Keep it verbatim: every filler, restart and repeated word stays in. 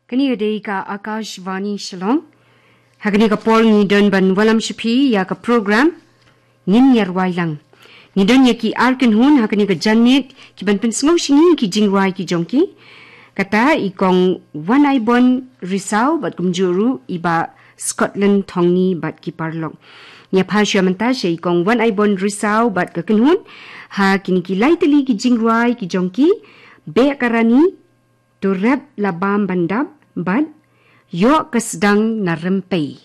Kani gadai ka Akashvani Shillong. Hagani ka Paul ni don ban walam shapi ya ka program nin yarwai lang. Ni don ya ki arkan hun hagani ka Janet ki ban pensngaw singin ki jingwai ki jongki. Kata ikong one eye bon Risau bat kumjuru iba Scotland thongni bat ki parlong. Nya phasya manta siya ikong one eye bon Risau bat kakanhun ha kini ki laitali ki jingwai ki jongki be karani to rep labam bandab bad yo kasdang na rempay.